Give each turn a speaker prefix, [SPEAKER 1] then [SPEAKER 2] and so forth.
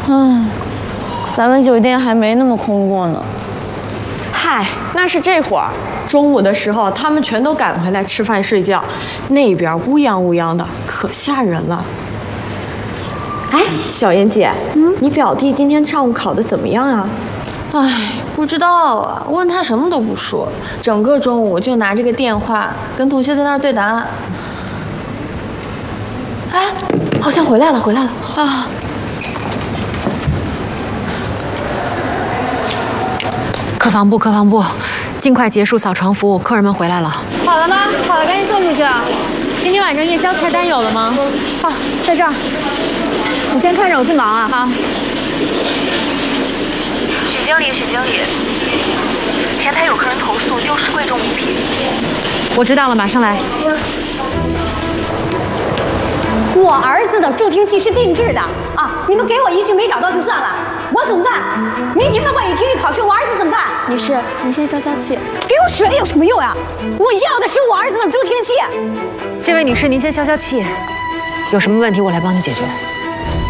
[SPEAKER 1] 唉，咱们酒店还没那么空过呢。
[SPEAKER 2] 嗨，那是这会儿，中午的时候他们全都赶回来吃饭睡觉，那边乌泱乌泱的，可吓人了。哎，小妍姐，你表弟今天上午考得怎么样啊？
[SPEAKER 1] 唉，不知道啊，问他什么都不说，整个中午就拿这个电话跟同学在那儿对答案。哎，好像回来了啊！
[SPEAKER 3] 客房部，尽快结束扫床服务，客人们回来了。
[SPEAKER 4] 好了吗？好了，赶紧送出去啊！
[SPEAKER 3] 今天晚上夜宵菜单有了吗？
[SPEAKER 4] 好，在这儿。你先看着，我去忙啊。
[SPEAKER 3] 好。
[SPEAKER 5] 许经理，前台有客人投诉丢失贵重物品。
[SPEAKER 3] 我知道了，马上来。
[SPEAKER 4] 我儿子的助听器是定制的啊！你们给我一句没找到就算了，我怎么办？明天的外语听力考试，我儿子怎么办？
[SPEAKER 1] 女士，您先消消气。
[SPEAKER 4] 给我水有什么用呀？我要的是我儿子的助听器。
[SPEAKER 3] 这位女士，您先消消气，有什么问题我来帮你解决。